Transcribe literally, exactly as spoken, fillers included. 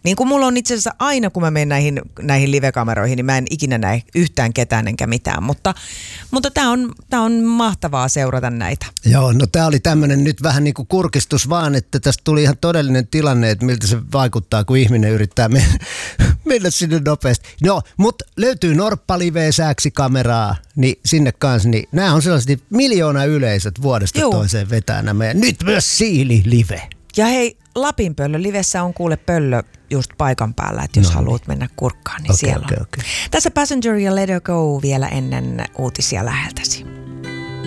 Niin kuin mulla on itse asiassa aina, kun mä menen näihin, näihin live-kameroihin, niin mä en ikinä näe yhtään ketään enkä mitään. Mutta, mutta tää on, tää on mahtavaa seurata näitä. Joo, no tää oli tämmönen nyt vähän niin kuin kurkistus vaan, että tästä tuli ihan todellinen tilanne, että miltä se vaikuttaa, kun ihminen yrittää mennä, mennä sinne nopeasti. No, mutta löytyy Norppa-live-sääksikameraa, niin sinne kanssa, niin nämä on sellaiset miljoona yleisöt vuodesta Juu. toiseen vetää nämä. Ja nyt myös Siili-live. Ja hei, Lapin pöllö livessä on kuule pöllö just paikan päällä, että jos no, haluat mennä kurkkaan, niin okay, siellä okay, on. Okay. Tässä Passenger ja Let Her Go vielä ennen uutisia läheltäsi.